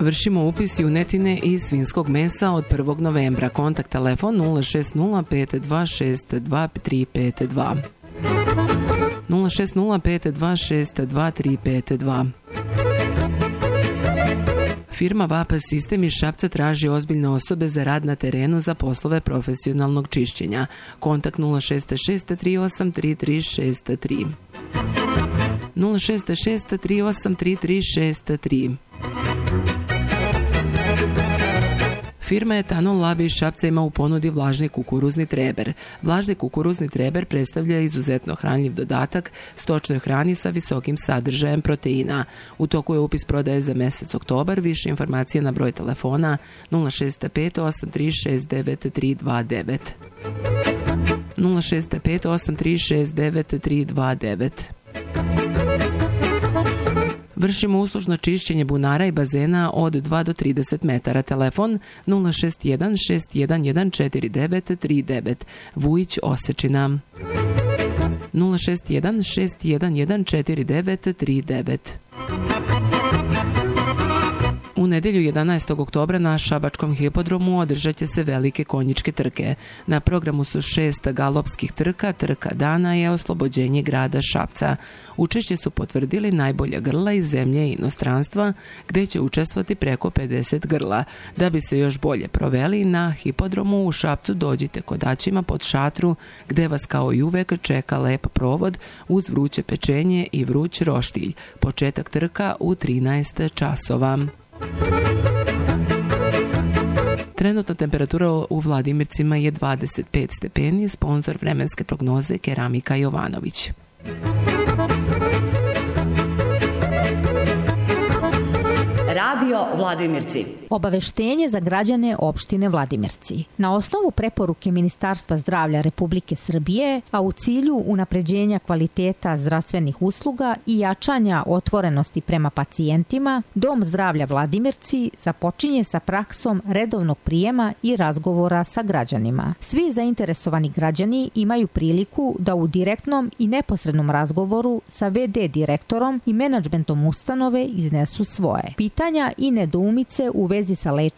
Vršimo upis junetine i svinjskog mesa od 1. novembra. Kontakt telefon 060 526 2352. 060 526 2352. Firma VAPA Sistem iz Šapca traži ozbiljne osobe za rad na terenu za poslove profesionalnog čišćenja. Kontakt 066 38 3363. 066 38 3363. Firma Etanol Lab iz Šapca ima u ponudi vlažni kukuruzni treber. Vlažni kukuruzni treber predstavlja izuzetno hranljiv dodatak stočnoj hrani sa visokim sadržajem proteina. U toku je upis prodaje za mesec oktobar. Više informacije na broj telefona 065 836 9329. 065 836 9329. Vršimo uslužno čišćenje bunara i bazena od 2 do 30 metara. Telefon 061 611 4939. Vujić, Osečina. 061 611 4939. U nedjelju 11. oktobra na Šabačkom hipodromu održat će se velike konjičke trke. Na programu su 6 galopskih trka, trka dana je oslobođenje grada Šapca. Učešće su potvrdili najbolja grla iz zemlje i inostranstva, gdje će učestvovati preko 50 grla. Da bi se još bolje proveli, na hipodromu u Šapcu dođite kodačima pod šatru, gdje vas kao i uvek čeka lep provod uz vruće pečenje i vruć roštilj. Početak trka u 13 časova. Trenutna temperatura u Vladimircima je 25 stepeni, sponzor vremenske prognoze Keramika Jovanović. Radio Vladimirci. Obaveštenje za građane opštine Vladimirci. Na osnovu preporuke Ministarstva zdravlja Republike Srbije, a u cilju unapređenja kvaliteta zdravstvenih usluga i jačanja otvorenosti prema pacijentima, Dom zdravlja Vladimirci započinje sa praksom redovnog prijema i razgovora sa građanima. Svi zainteresovani građani imaju priliku da u direktnom i neposrednom razgovoru sa VD direktorom i menadžmentom ustanove iznesu svoje pitanja i nedoumice u vezi sa lečenjem